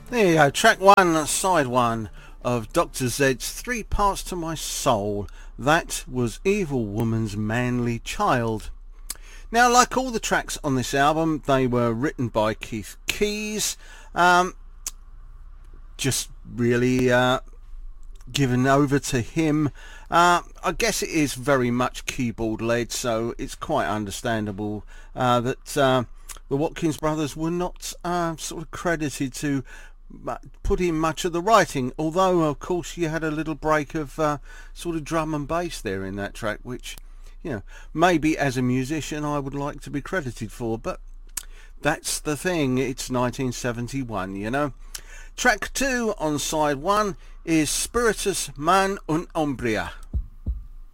There you go, track one, side one of Dr. Zed's Three Parts to My Soul. That was Evil Woman's Manly Child. Now, like all the tracks on this album, they were written by Keith Keys. Just really given over to him. I guess it is very much keyboard led, so it's quite understandable that the Watkins brothers were not sort of credited to put in much of the writing, although of course you had a little break of sort of drum and bass there in that track, which, you know, maybe as a musician I would like to be credited for, but that's the thing, it's 1971, you know. Track 2 on side 1 is Spiritus Man und Umbria.